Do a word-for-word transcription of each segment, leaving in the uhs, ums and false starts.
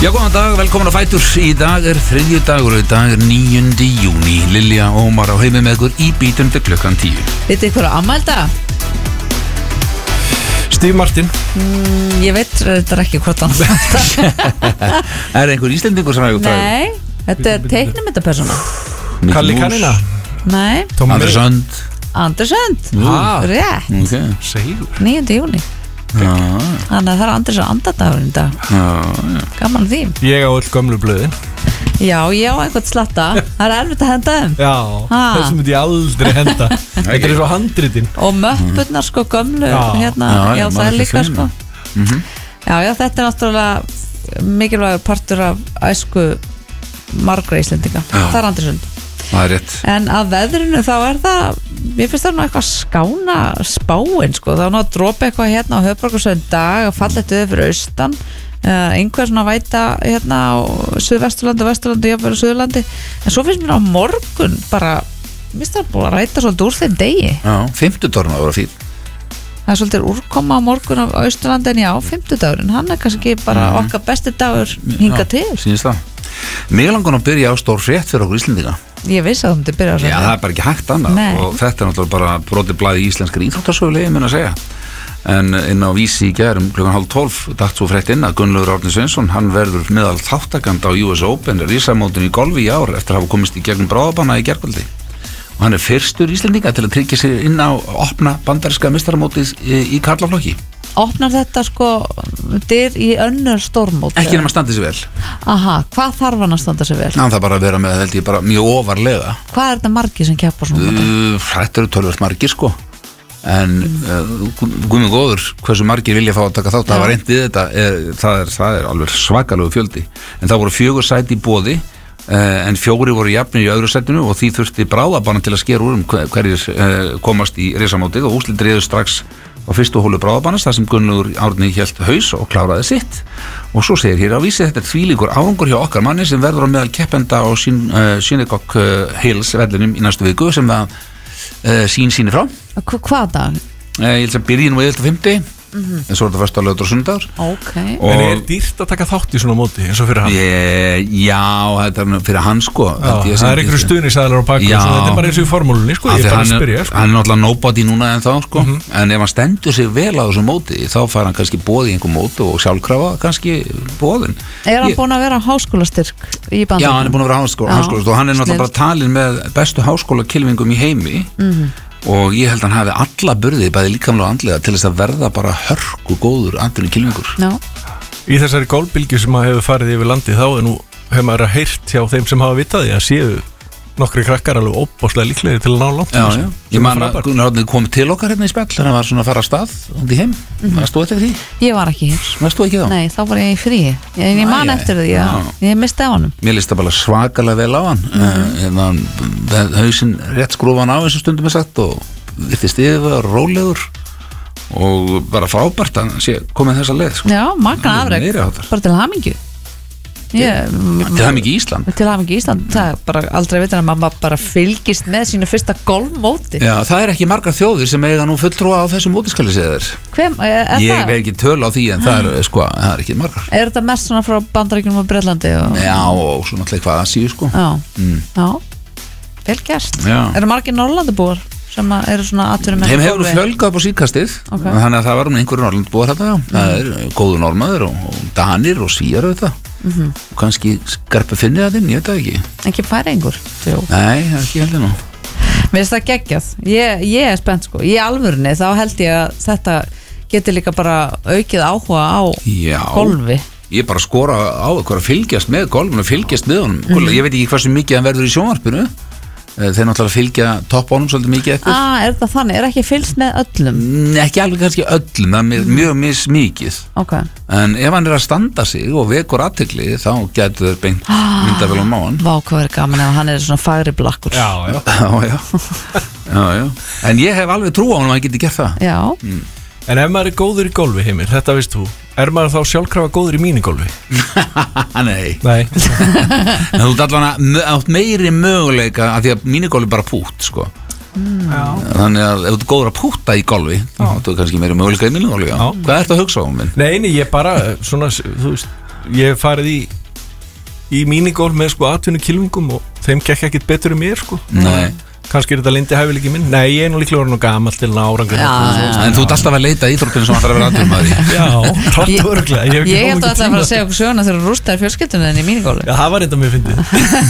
Já, góðan dag, velkomin að Fætur. Í dag er þriðju dagur og í dag er níundi júní. Lilja og Ómar á heimi með ykkur í bítum til klukkan tíu. Vitið ykkur að afmælda? Steve Martin. Mm, ég veit þetta er ekki hvort hann Er einhver Íslendingur sem hefur fræður? Nei, þetta er teiknumyndapersóna. Kalli Kanina. Nei, Anders Önd. Anders Önd. Ah. Rétt, okay. Segur. níundi júní. Já, Þannig að það er Anders og andadagur í dag. já, já. Gaman að því. Ég á öll gömlu blöðin. Já, ég á eitthvað slatta. Það er erfitt að henda þeim. Já, Ha. þessum myndi ég aldrei henda. Þetta er svo handritin. Og möppurnar sko gömlu Já. hérna, Já, já, já, það maður er líka ekki sko. Mhm. Já, já, þetta er náttúrulega mikilvægur partur af æsku margra Íslendinga. Já. Það er Anders Önd. Það er rétt. En að veðrinu þá er það, mér finnst það nú eitthvað skána spáin sko, það er nú að dropa eitthvað hérna á höfuðborgarsvæðinu dag að falla þetta fyrir austan, uh, einhver svona væta hérna á Suðvesturlandi, Vesturlandi, jafnvel á Suðurlandi, en svo finnst mér á morgun bara, mér finnst það búið að ræta svolítið úr þeim degi. Já, fimmtudagurinn að vera fín. Það er svolítið úrkoma á morgun á Austurlandi, en já, fimmtudagurinn, hann er kannski bara Mhm. okkar besti dagur hinga til. Sýnist það. Mig langar að byrja á stór frétt fyrir okkur Íslendinga. Ég vissi að það myndi byrja á Já, það er bara ekki hægt annað. Nei. Og þetta er náttúrulega bara brotið blaði í íslenskri íþróttasögulegi, mun að segja. En inn á Vísi í gær um klukkan hálf tólf datt svo frétt inn að Gunnlaugur Árni Sveinsson, hann verður meðal þáttakanda á U S Open risamótinu í golfi í ár eftir að hafa komist í gegnum bráðabanna í gærkvöldi. Og hann er fyrstur Íslendinga til að tryggja sig inn á opna bandaríska meistaramótið í, í karlaflokki. Opnar þetta sko dyr í önnur stórmót? Ekki nema standi sér vel. Aha, hvað þarf hann að standa sér vel? Ná, það bara að vera með, held ég, bara mjög ofarlega. Hvað er þetta margir sem keppa svona móti? Uh, Þetta eru tölvöld margir, sko. En uh, guðmund góður, hversu margir vilja fá að taka þátt, það var reynd við þetta, er, það, er, það er alveg svakalegu fjöldi. En það voru fjögur sæti í boði, uh, en fjóri voru jafnir í öðru sætinu og því þurfti bráðabanna til að skera úr um hver- hverjir uh, komast í risamótið og úrslit réðu strax á fyrstu hólu bráðabannast þar sem Gunnlaugur Árni hélt haus og kláraði sitt. Og svo segir hér á Vísi, þetta er þvílíkur árangur hjá okkar manni sem verður á meðal keppenda á sín, uh, Shinnecock uh, Hills vellinum í næstu viku sem það uh, sín sýnir frá. Hva, hvað dag? uh, Ég held að byrja nú eða fimmti en svo er þetta fyrst á lögður og sundagur. Ok. Og En er dýrt að taka þátt í svona móti eins og fyrir hann? ég, já, þetta er fyrir hann, sko. Já, held ég það sem- er einhverju stuðnisæðlar á bakgrunn, Já. svo þetta er bara eins og í formúlunni, sko, Af ég því er bara hann, að er, spyrja, sko. hann er náttúrulega nobody núna en þá, sko. En ef hann stendur sig vel á þessu móti þá fær hann kannski boð í einhver móti og sjálfkrafa kannski boðin. Er hann Ég- búinn að vera háskólastyrk í bandinu? Já, hann er búin að vera háskóla, Já, háskóla og hann er náttúrulega bara talin með bestu háskólakylfingum í heimi. Mhm. Og ég held að hann hafi alla burði bæði líkamlega og andlega til þess að verða bara hörku góður andurinn kylfingur. Já. Í þessari golfbylgju sem að hefur farið yfir landið þá er nú, hefur maður að heyrt hjá þeim sem hafa vitað því að séu nokkri krakkar alveg óbáslega líklegir til að ná langt. Já, já. Ég man að frábært. Gunnar Árni kom til okkar hérna í spjall þegar hann var svona að fara að stað út í heim. Það stóð eftir því? Ég var ekki hér. Það stóð ekki þá? Nei, þá var ég í fríi. En ég man Æ, eftir því að já. ég misti á honum. Mér líst það bara svakalega vel á hann. Mm -hmm. Hausinn rétt skrúfa hann á eins og stundum er sagt og virtist yfir og rólegur og bara frábært að hann sé komið þessa leið, sko. Já, magna Hann er afrek. meiri háttar. Bara til hamingju. Ég, Til það mikið Ísland. til hamingju Ísland. Það er bara aldrei veitin að mamma bara fylgist með sínu fyrsta golfmóti. Já, það er ekki margar þjóðir sem eiga nú fulltrúa á þessum mótiskali segir. Hvem, er, er Ég það? veit ekki töl á því en það er, sko, það er ekki margar. Er þetta mest svona frá Bandaríkjunum og Bretlandi? Og... Já, og svo náttúrulega eitthvað að síðu, sko. Já. Mm. Já. Vel gert. Já. Eru margir Norrlandabúar sem að eru svona atvinnum Þeim hefur fjölgað upp á síðkastið, Ok. þannig að það var um einhverju Norrlandbúar þetta, já. Það er góðu normaður og, og danir og svíjar auðvitað. Mm -hmm. Og kannski skarpi finnið það inn, ég veit það ekki. Ekki færingur. Jú. Nei, það er ekki heldur nú. Mér finnst það geggjað. Ég, ég er spennt sko. Í alvörunni þá held ég að þetta getur líka bara aukið áhuga á Já. golfi. Ég bara skora á eitthvað að fylgjast með golfinu, fylgjast með honum. Mm. Ég veit ekki hversu mikið hann verður í sjónvarpinu. Þeir náttúrulega fylgja toppbánum svolítið mikið eftir. Ah, er það þannig? Er ekki fylgst með öllum? Nei, ekki alveg kannski öllum, það er mjög mismikið. Ok. En ef hann er að standa sig og vekur athygli þá getur þeir beint myndavél á máan. Vá, hvað er gaman ef hann er svona fagri blakkur. Já, já. Já, já. já, já. En ég hef alveg trú á hann að hann geti gert það. Já. Mm. En ef maður er góður í golfi, Heimir, þetta veist þú, er maður þá sjálfkrafa góður í mínigolfi? Nei. Nei. En þú ert allan að átt meiri möguleika af því að mínigolfi er bara pút, sko. Mm. Þannig að ef þú ert góður að púta í golfi þá áttu kannski meiri möguleika í mínigolfi, já. Já. Hvað ertu að hugsa á, minn? Nei, nei, ég bara, svona, þú veist, ég hef farið í í minigolf með sko atvinnu kilvingum og þeim gekk ekkit betur en mér sko. Nei. Kannski er þetta lindi hæfileiki minn. Nei, ég er nú líklega orðinn og gamall til árangri. En þú ert alltaf að leita íþróttinu sem ætlar að vera atvinnumaður í. Já, hratt og örugglega. Ég, ég hef alltaf að fara að segja okkur söguna þegar þú rústaðir fjölskyldunni þinni í minigolfi. Já, það var þetta mér fyndið.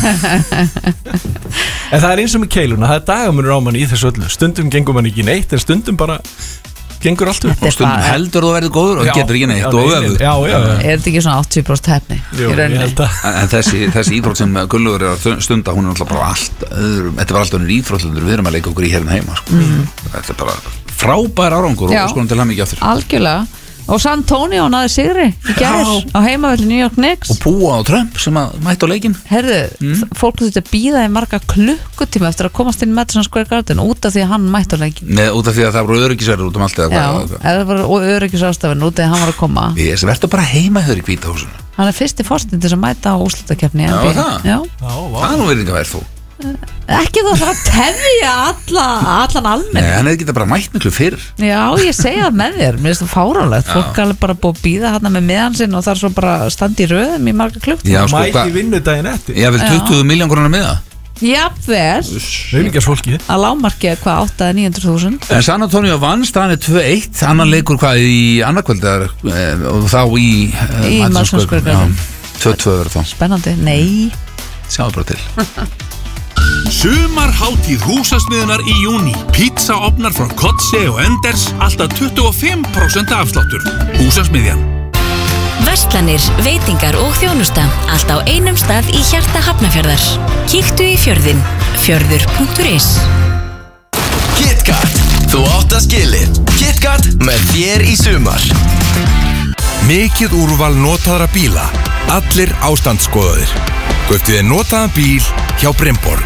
En það er eins og með keiluna, það er dagamunur á manni í þessu öllu. Stundum gengur mann ekki neitt, en stundum bara gengur allt upp. Og stundum heldur þú verður góður og getur ekki neitt og öfugt. Já, já, já. Er þetta ekki svona áttatíu prósent hefni? Jú, ég held að. En þessi, þessi íþrótt sem Gunnlaugur er að stunda, hún er alltaf bara allt öðrum, þetta var alltaf önnur íþrótt en við erum að leika okkur í hérna heima sko. Mm. Þetta er bara frábær árangur Já. og skoðum til hamingju aftur. Algjörlega. Og San Antonio náði sigri í gær á heimavelli New York Knicks. Og Púa og Trump sem að mætti á leikinn. Herðu, mm. fólk þurfti að bíða í marga klukkutíma eftir að komast inn í Madison Square Garden út af því að hann mætti á leikinn. Nei, út af því að það voru öryggisverður út um allt eða Já, hvað. eða var öryggisástafan út af því að hann var að koma. Við sem verður bara heima hér í Hvíta húsinu. Hann er fyrsti forsetinn til þess að mæta á úrslitakeppni í N B A. Já, það? Já. Já, vá. Það er nú virðingaverð þú. Ekki þá það að tefja alla, allan almenn. Nei, hann hefði getað bara mætt miklu fyrr. Já, ég segja það með þér, mér finnst það fáránlegt. Fólk er alveg bara búið að býða hérna með miðan sinn og það er svo bara standi í röðum í marga klukkt. Já, sko, Mæti hvað? vinnudaginn eftir. Ég vil tuttugu miljón krónar með það. Jafnvel, Reyningarsfólki. að lágmarki hvað átta eða níu hundruð þúsund. En San Antonio vannst, hann er tvö eitt, annan leikur hvað í annarkvöld og þá í Í Madison Square Garden. tvö tvö verður þá. Spennandi, nei. Sjáðu bara til. Sumarhátíð húsasmiðunar í júní. Pizzaofnar frá Kotze og Enders, alltaf tuttugu og fimm prósent afsláttur. Húsasmiðjan. Verslanir, veitingar og þjónusta, allt á einum stað í hjarta Hafnarfjarðar. Kíktu í Fjörðinn, fjörður punktur is. KitKat, þú átt að skilið. KitKat með þér í sumar. Mikið úrval notaðra bíla, allir ástandsskoðaðir. Kauptu þér notaðan bíl hjá Brimborg.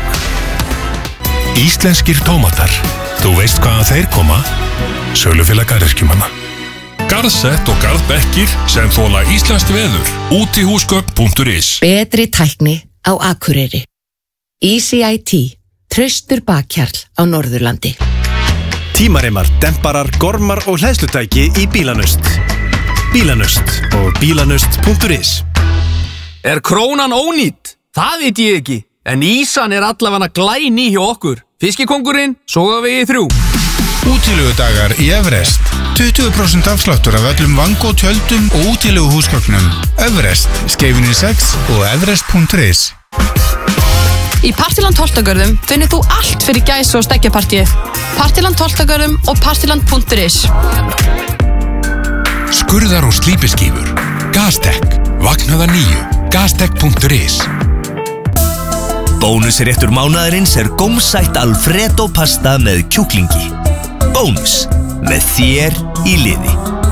Íslenskir tómatar. Þú veist hvaðan þeir koma? Sölufélag garðyrkjumanna. Garðsett og garðbekkir sem þola íslenskt veður. Útihúsgögn punktur is. Betri tækni á Akureyri. E C I T, traustur bakkjarl á Norðurlandi. Tímareimar, demparar, gormar og hleðslutæki í Bílanust. Bílanust og bílanust punktur is. Er krónan ónýtt? Það veit ég ekki, en ísan er allavega glæný hjá okkur. Fiskikongurinn, Sogavegi þrjú. Útilegudagar í Everest. tuttugu prósent afsláttur af öllum vangó tjöldum og útilegu húsgögnum. Everest, Skeifunni sex og everest punktur is. Í Partiland Holtagörðum finnir þú allt fyrir gæsa og stekkjapartíið. Partiland Holtagörðum og partiland punktur is. Skurðar og slípiskífur. Gastek, vaknaða nýju. gastek punktur is. Bónusréttur mánaðarins er gómsætt Alfredo pasta með kjúklingi. Bónus, með þér í liði.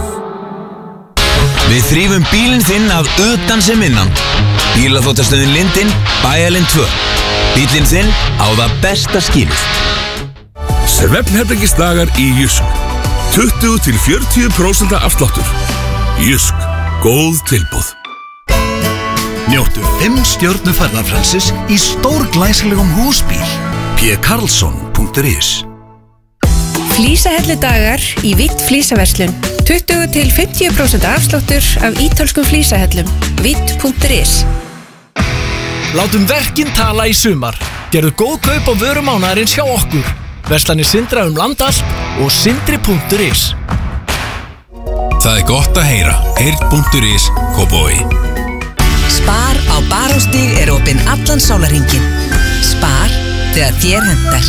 Við þrífum bílinn þinn af utan sem innan. Bílaþvottastöðin Lindin, Bæjarlind tvö. Bílinn þinn á það besta skilið. Svefnherbergisdagar í Jysk. tuttugu til fjörutíu prósent afsláttur. Jysk, góð tilboð. Njóttu fimm stjörnu ferðarfrelsis í stórglæsilegum húsbíl. p karlsson punktur is. Flísahelludagar í Vitt flísaverslun. tuttugu til fimmtíu prósent afsláttur af ítölskum flísahellum. vitt punktur is. Látum verkin tala í sumar. Gerðu góð kaup á vörum mánaðarins hjá okkur. Verslanir Sindra um land allt og sindri punktur is. Það er gott að heyra. Heyrn punktur is, Kópavogi. Spar á Baróstíg er opinn allan sólarhringinn. Spar þegar þér hentar.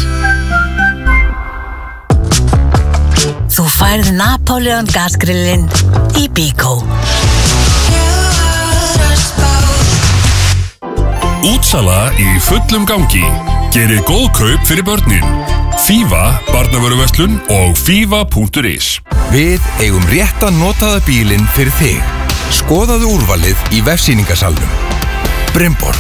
Þú færð Napoleon gasgrillin í Bíkó. Útsala í fullum gangi. Gerið góð kaup fyrir börnin. Fífa, barnavöruverslun og fífa punktur is. Við eigum rétta notaða bílinn fyrir þig. Skoðaðu úrvalið í vefsýningasalnum. Brimborg.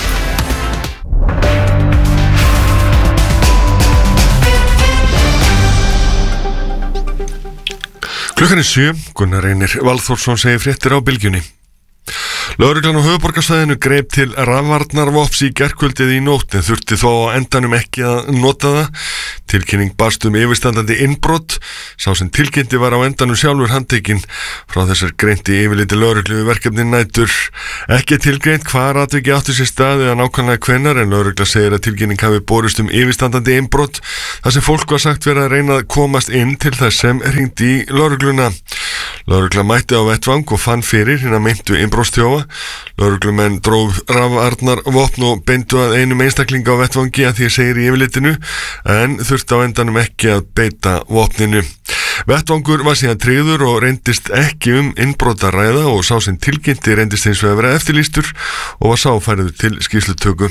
Klukkan er sjö, Gunnar Reynir Valþórsson segir fréttir á Bylgjunni. Lögreglan á höfuðborgarsvæðinu greip til rafvarnarvopns í gærkvöldið í nótt en þurfti þó á endanum ekki að nota það. Tilkynning barst um yfirstandandi innbrot. Sá sem tilkynnti var á endanum sjálfur handtekinn. Frá þessar greinti yfirliti lögreglu við verkefni nætur. Ekki tilgreint hvar atviki átti sér stað eða nákvæmlega hvenær, en lögregla segir að tilkynning hafi borist um yfirstandandi innbrot þar sem fólk var sagt vera að reyna að komast inn til þess sem hringdi í lögregluna. Lögregla mætti á vettvang og fann fyrir hina meintu innbrotstjófa. Lögreglumenn dróf rafarnar vopn og beindu að einum einstaklinga á vettvangi að því segir í yfirlitinu, en þurfti á endanum ekki að beita vopninu. Vettvangur var síðan tryggður og reyndist ekki um innbrot að ræða og sá sem tilkynnti reyndist eins og að vera eftirlýstur og var sá færður til skýrslutöku.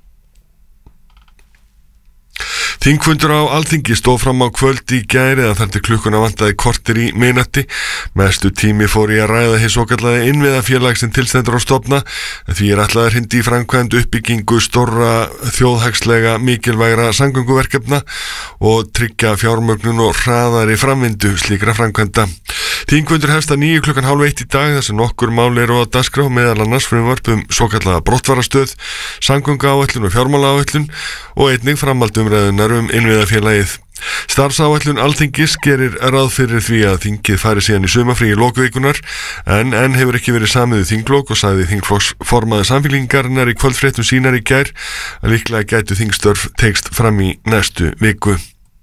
Þingfundur á Alþingi stóð fram á kvöld í gær eða þar til klukkuna vantaði korter í miðnætti. Mestu tími fór í að ræða hið svokallaða innviðafélag sem tilstendur á stofna. Því er ætlaður hindi í framkvæmd uppbyggingu stórra þjóðhagslega mikilvægra samgönguverkefna og tryggja fjármögnun og hraðari framvindu slíkra framkvæmda. Þingfundur hefst að níu klukkan hálf eitt í dag þar sem nokkur mál eru á dagskrá, meðal annars frumvarp um svokallaða brottfarastöð, samgönguáætlun og fjármálaáætlun og einnig framhaldumræðunar um innviðafélagið. Starfsáætlun Alþingis gerir ráð fyrir því að þingið fari síðan í sumarfrí í lokvikunar, en enn hefur ekki verið samið þinglok og sagði þingflokksformaður Samfylkingarinnar í kvöldfréttum sínar í gær að líklega gætu þingstörf tekst fram í næstu viku.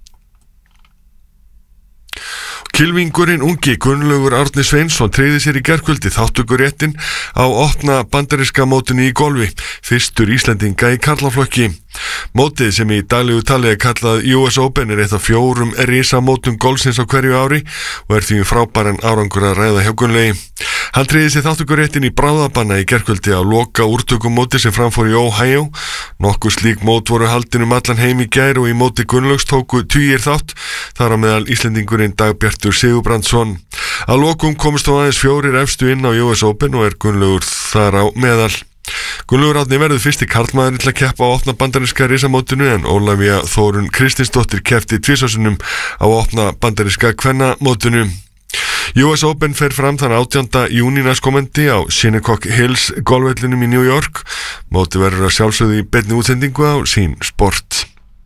Kylfingurinn ungi Gunnlaugur Árni Sveinsson tryggði sér í gærkvöldi þátttökuréttinn á opna bandaríska mótinu í golfi, fyrstur Íslendinga í karlaflokki. Mótið sem í daglegu tali er kallað U S Open er eitt af fjórum risamótum golfsins á hverju ári og er því frábæran árangur að ræða hjá Gunnlaugi. Hann tryggði sér þátttökuréttinn í bráðabanna í gærkvöldi á loka úrtökumóti sem framfór í Ohio. Nokkur slík mót voru haldin um allan heim í gær og í móti Gunnlaugs tóku tugir þátt, þar á meðal Íslendingurinn Dagbjartur Sigurbrandsson. Að lokum komust þó aðeins fjórir efstu inn á U S Open og er Gunnlaugur þar á meðal. Gunnlaugur Árni verður fyrsti karlmaðurinn til að keppa á opna bandaríska risamótinu, en Ólafía Þórunn Kristinsdóttir keppti tvisvarsinnum á opna bandaríska kvennamótinu. U S Open fer fram þann átjánda júní næstkomandi á Shinnecock Hills golfvellinum í New York. Mótið verður að sjálfsögðu í beinni útsendingu á Sín Sport.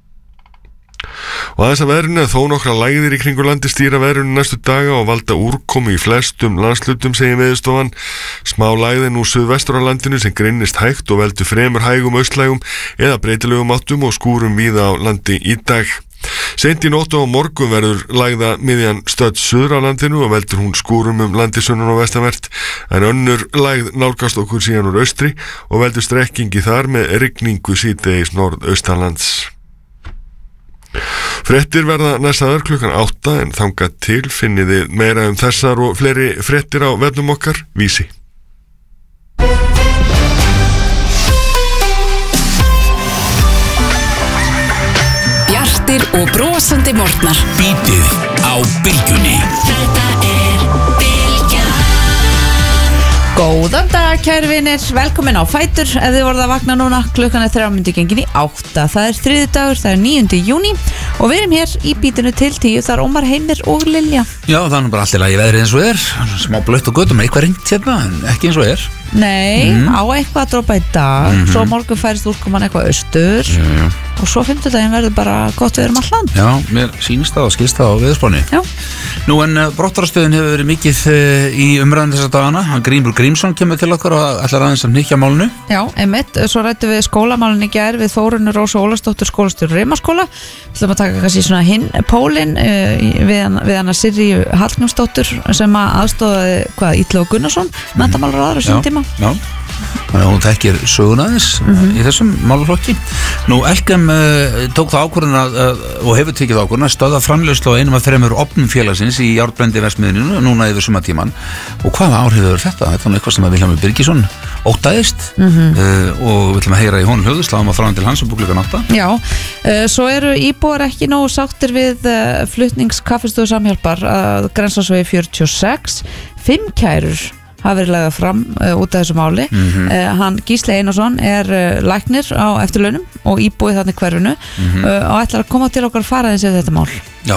Og aðeins að veðrinu að þó nokkra lægðir í kringu landi stýra veðrinu næstu daga og valda úrkomu í flestum landslutum, segir Veðurstofan. Smá lægðin úr suðvestur á landinu sem grinnist hægt og veldur fremur hægum austlægum eða breytilegum áttum og skúrum víða á landi í dag. Seint í nótt og á morgun verður lægða miðjan stödd suður á landinu og veldur hún skúrum um landi sunnan og vestanvert, en önnur lægð nálgast okkur síðan úr austri og veldur strekkingi þar með rigningu síðdegis norðaustanlands. Fréttir verða næstaðar klukkan átta, en þangað til finnið þið meira um þessar og fleiri fréttir á vefnum okkar Vísi. Bjartir og brosandi morgnar. Bítið á bylgjunni. Þetta er Bylgjan. Góðan dag, kæru vinir, velkomin á Fætur. Ef þið voruð að vakna núna, klukkan er þrjá mínútur gengin í átta. Það er þriðjudagur, það er níundi júní og við erum hér í bítinu til tíu. Það er Ómar, Heimir og Lilja. Já, það er nú bara allt í lagi veðrið eins og er. Smá blött og göttum, eitthvað ringt hérna, en ekki eins og er. Nei, mm. á eitthvað að dropa í dag, mm -hmm. Svo morgun færist úrkoman eitthvað austur, já, já. Og svo fimmtudaginn verður bara gott veður um allt land. Já, mér sýnist það og skilst það á veðurspáni. Já. Nú en uh, brottfarastöðin hefur verið mikið uh, í umræðan þessa dagana. Grímur Grímsson kemur til okkar og ætlar aðeins að hnykkja málinu. Já, einmitt, svo rættum við skólamálinu í gær við Þórunni Rósu Ólafsdóttur skólastjóri Rimaskóla. Við ætlum að taka kannski svona hinn pólinn uh, við, við hana Sirríu Hallgrímsdóttur sem að aðstofaði hvað Illuga Gunnarsson, mm. menntamálaráður á sínum tíma. Já. Þannig að hún þekkir söguna þess mm -hmm. í þessum málaflokki. Nú, Elkem uh, tók það ákvörðun að, uh, og hefur tekið ákvörðun að stöða framleiðslu á einum af þremur opnum félagsins í járnbrendi verksmiðjunni núna yfir sumartíman. Og hvaða áhrif hefur þetta? Þetta er eitthvað sem að Vilhjálmur Birgisson óttaðist mm -hmm. uh, og við ætlum að heyra í honum hljóðusláum að fráðan til hans og búklíkan átta. Já, uh, svo eru íbúar ekki nógu sáttir við uh, flutningskaffistöðu Samhjálpar að Grensásvegi fjörutíu og sex. Fimm kærur hafa verið lagað fram uh, út af þessu máli. mm -hmm. uh, Hann Gísli Einarsson er uh, læknir á eftirlaunum og íbúið þannig hverfinu mm -hmm. uh, og ætlar að koma til okkar fara eins og þetta mál. Já,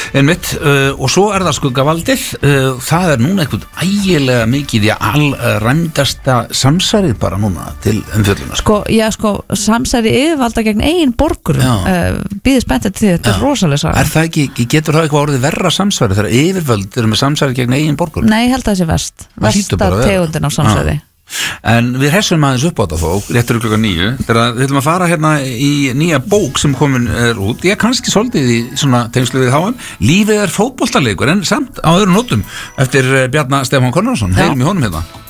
Einmitt, uh, og svo er það skuggavaldið, uh, það er núna eitthvað ægilega mikið í allræmdasta samsærið bara núna til umfjöldunar. Sko, já, sko, samsæri yfirvalda gegn eigin borgurum, uh, býðið spenntið til þetta, er rosalega saga. Er það ekki, getur það eitthvað orðið verra samsæri þegar yfirvöld eru með samsæri gegn eigin borgurum? Nei, ég held að það sé vest, vesta tegundin af samsæri. En við hressum aðeins upp á þetta þó, réttur klukkan níu, þegar við ætlum að fara hérna í nýja bók sem komin er út, ég kannski svolítið í svona tengslu við H M, lífið er fótboltaleikur en samt á öðrum nótum eftir Bjarna Stefán Konráðsson, heyrum í honum hérna.